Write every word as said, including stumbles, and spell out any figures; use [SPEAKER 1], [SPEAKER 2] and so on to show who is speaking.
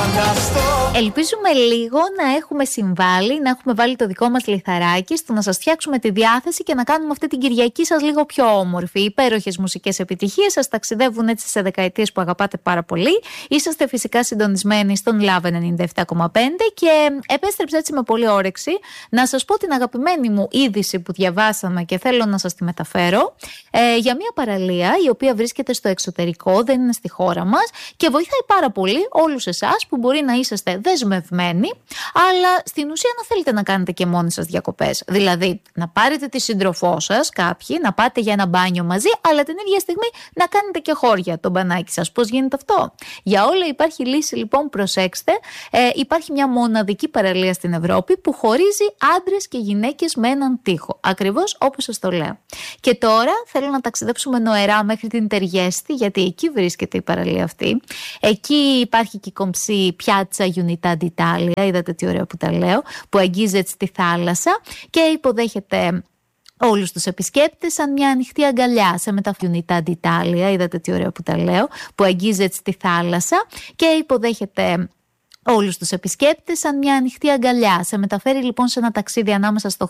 [SPEAKER 1] Ελπίζουμε λίγο να έχουμε συμβάλει, να έχουμε βάλει το δικό μας λιθαράκι στο να σας φτιάξουμε τη διάθεση και να κάνουμε αυτή την Κυριακή σας λίγο πιο όμορφη. Υπέροχες μουσικές επιτυχίες σας ταξιδεύουν έτσι σε δεκαετίες που αγαπάτε πάρα πολύ. Είσαστε φυσικά συντονισμένοι στον Love ενενήντα επτά κόμμα πέντε και επέστρεψα έτσι με πολύ όρεξη να σας πω την αγαπημένη μου είδηση που διαβάσαμε και θέλω να σας τη μεταφέρω ε, για μια παραλία η οποία βρίσκεται στο εξωτερικό, δεν είναι στη χώρα μας και βοηθάει πάρα πολύ όλους εσάς που μπορεί να είσαστε δεσμευμένοι, αλλά στην ουσία να θέλετε να κάνετε και μόνοι σας διακοπές. Δηλαδή, να πάρετε τη σύντροφό σας, κάποιοι, να πάτε για ένα μπάνιο μαζί, αλλά την ίδια στιγμή να κάνετε και χώρια το μπανάκι σας. Πώς γίνεται αυτό? Για όλα υπάρχει λύση, λοιπόν, προσέξτε. Ε, υπάρχει μια μοναδική παραλία στην Ευρώπη που χωρίζει άντρες και γυναίκες με έναν τοίχο. Ακριβώς όπως σας το λέω. Και τώρα θέλω να ταξιδέψουμε νοερά μέχρι την Τεριέστη, γιατί εκεί βρίσκεται η παραλία αυτή. Εκεί υπάρχει και η κομψή πιάτσα Unità d'Italia, είδατε τι ωραία που τα λέω, που αγγίζει στη θάλασσα και υποδέχεται όλους τους επισκέπτες σαν μια ανοιχτή αγκαλιά. Σε μεταφέρει Unità d'Italia, είδατε τι ωραία που τα λέω, που αγγίζει στη θάλασσα και υποδέχεται όλους τους επισκέπτες σαν μια ανοιχτή αγκαλιά. Σε μεταφέρει λοιπόν σε ένα ταξίδι ανάμεσα στο